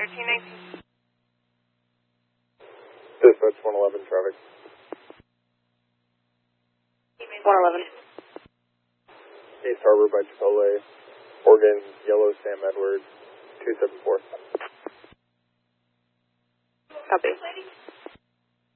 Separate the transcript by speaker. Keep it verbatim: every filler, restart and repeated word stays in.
Speaker 1: thirteen nineteen.
Speaker 2: Dispatch one eleven traffic.
Speaker 1: one eleven.
Speaker 2: East Harbor by Chipotle, Oregon, Yellow, Sam Edwards, two seven four.
Speaker 1: Copy.